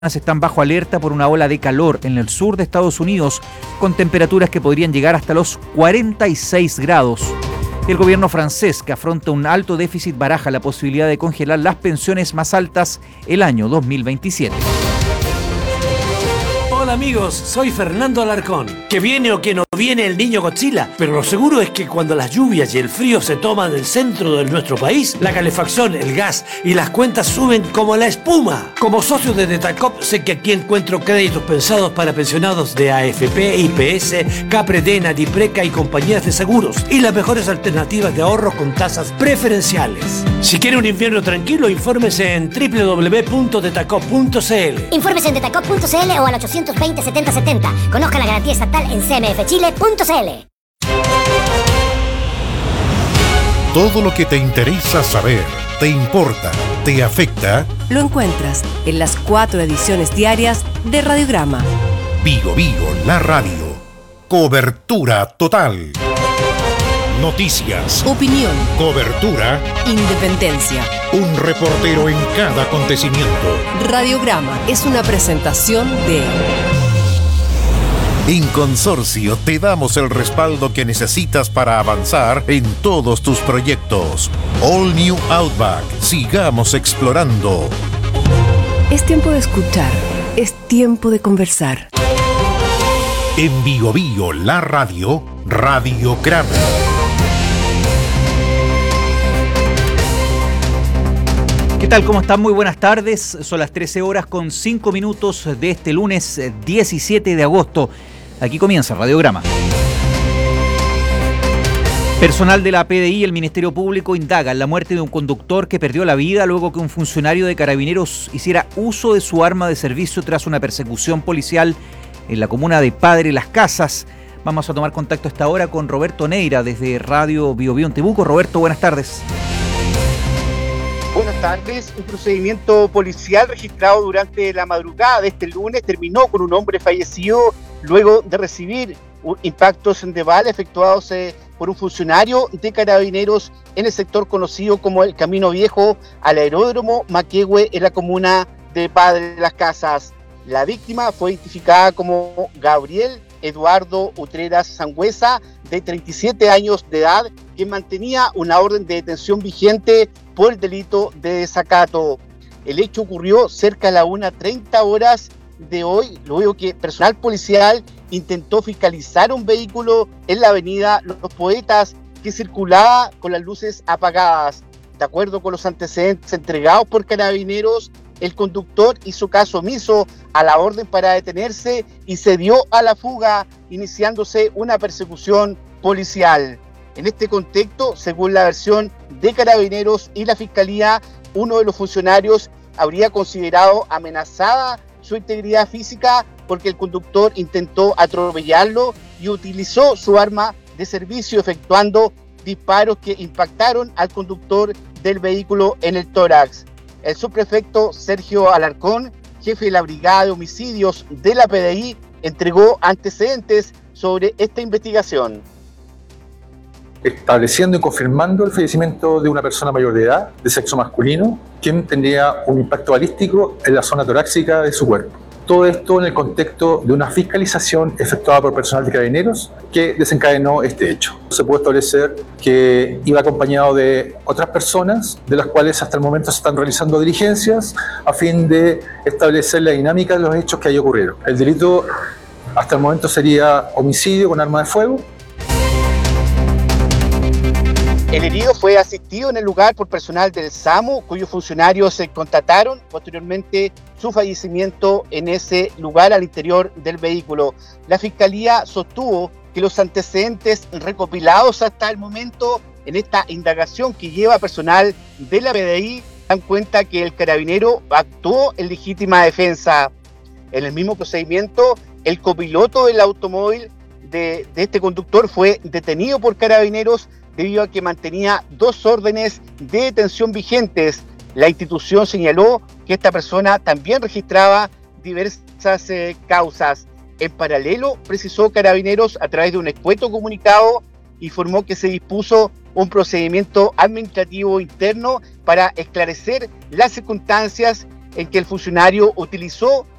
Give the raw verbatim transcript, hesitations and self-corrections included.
están bajo alerta por una ola de calor en el sur de Estados Unidos, con temperaturas que podrían llegar hasta los cuarenta y seis grados. El gobierno francés, que afronta un alto déficit, baraja la posibilidad de congelar las pensiones más altas el año dos mil veintisiete. Hola amigos, soy Fernando Alarcón. Que viene o que no viene el niño Godzilla, pero lo seguro es que cuando las lluvias y el frío se toman el centro de nuestro país, la calefacción, el gas y las cuentas suben como la espuma. Como socio de Detacop sé que aquí encuentro créditos pensados para pensionados de A F P, I P S, Capredena, Dipreca y compañías de seguros, y las mejores alternativas de ahorro con tasas preferenciales. Si quiere un invierno tranquilo, infórmese en doble u doble u doble u punto detacop punto c l. Infórmese en detacop punto c l o al ochocientos veinte setenta setenta. Conozca la garantía estatal en c m f chile punto c l. Todo lo que te interesa saber, te importa, te afecta, lo encuentras en las cuatro ediciones diarias de Radiograma. Bío Bío, la radio. Cobertura total. Noticias, opinión, cobertura, independencia. Un reportero en cada acontecimiento. Radiograma es una presentación de... En Consorcio te damos el respaldo que necesitas para avanzar en todos tus proyectos. All New Outback. Sigamos explorando. Es tiempo de escuchar. Es tiempo de conversar. En Bío Bío, la radio, Radiograma. ¿Qué tal? ¿Cómo están? Muy buenas tardes. Son las trece horas con cinco minutos de este lunes diecisiete de agosto. Aquí comienza Radiograma. Personal de la P D I y el Ministerio Público indagan la muerte de un conductor que perdió la vida luego que un funcionario de Carabineros hiciera uso de su arma de servicio tras una persecución policial en la comuna de Padre Las Casas. Vamos a tomar contacto a esta hora con Roberto Neira desde Radio Bío Bío en Temuco. Roberto, buenas tardes. Buenas tardes. Un procedimiento policial registrado durante la madrugada de este lunes terminó con un hombre fallecido luego de recibir impactos de bala efectuados eh, por un funcionario de Carabineros en el sector conocido como el Camino Viejo al aeródromo Maquehue en la comuna de Padre Las Casas. La víctima fue identificada como Gabriel Eduardo Utreras Sangüesa, de treinta y siete años de edad, que mantenía una orden de detención vigente por el delito de desacato. El hecho ocurrió cerca de las una treinta horas de hoy, luego que personal policial intentó fiscalizar un vehículo en la avenida Los Poetas que circulaba con las luces apagadas. De acuerdo con los antecedentes entregados por Carabineros, el conductor hizo caso omiso a la orden para detenerse y se dio a la fuga, iniciándose una persecución policial. En este contexto, según la versión de Carabineros y la Fiscalía, uno de los funcionarios habría considerado amenazada su integridad física porque el conductor intentó atropellarlo y utilizó su arma de servicio efectuando disparos que impactaron al conductor del vehículo en el tórax. El subprefecto Sergio Alarcón, jefe de la Brigada de Homicidios de la P D I, entregó antecedentes sobre esta investigación. Estableciendo y confirmando el fallecimiento de una persona mayor de edad, de sexo masculino, quien tendría un impacto balístico en la zona torácica de su cuerpo. Todo esto en el contexto de una fiscalización efectuada por personal de Carabineros que desencadenó este hecho. Se puede establecer que iba acompañado de otras personas, de las cuales hasta el momento se están realizando diligencias a fin de establecer la dinámica de los hechos que ahí ocurrieron. El delito hasta el momento sería homicidio con arma de fuego. El herido fue asistido en el lugar por personal del SAMU, cuyos funcionarios se constataron posteriormente su fallecimiento en ese lugar al interior del vehículo. La Fiscalía sostuvo que los antecedentes recopilados hasta el momento en esta indagación que lleva personal de la P D I dan cuenta que el carabinero actuó en legítima defensa. En el mismo procedimiento, el copiloto del automóvil de, de este conductor fue detenido por Carabineros debido a que mantenía dos órdenes de detención vigentes. La institución señaló que esta persona también registraba diversas eh, causas. En paralelo, precisó Carabineros a través de un escueto comunicado, informó que se dispuso un procedimiento administrativo interno para esclarecer las circunstancias en que el funcionario utilizó